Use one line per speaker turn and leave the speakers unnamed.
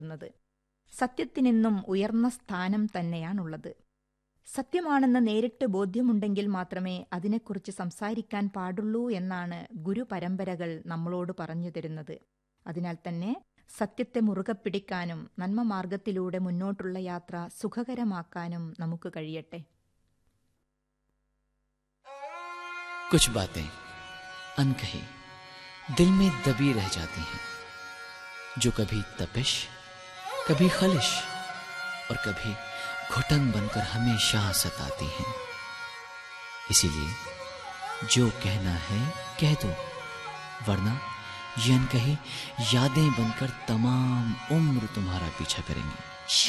ുന്നത്. സത്യത്തിനെന്നും ഉയർന്ന സ്ഥാനം തന്നെയാണുള്ളത്. സത്യമാണെന്ന് നേരിട്ട് ബോധ്യമുണ്ടെങ്കിൽ മാത്രമേ അതിനെക്കുറിച്ച് സംസാരിക്കാൻ പാടുള്ളൂ എന്നാണ് ഗുരുപരമ്പരകൾ നമ്മളോട് പറഞ്ഞു തരുന്നത്. അതിനാൽ തന്നെ സത്യത്തെ മുറുകെ പിടിക്കാനും നന്മമാർഗത്തിലൂടെ മുന്നോട്ടുള്ള യാത്ര സുഖകരമാക്കാനും നമുക്ക് കഴിയട്ടെ.
कुछ बातें अनकही दिल में दबी रह जाती हैं, जो कभी तपिश, कभी खलिश और कभी घुटन बनकर हमेशा सताती हैं. इसीलिए जो कहना है कह दो, वरना ये अनकही यादें बनकर तमाम उम्र तुम्हारा पीछा करेंगी.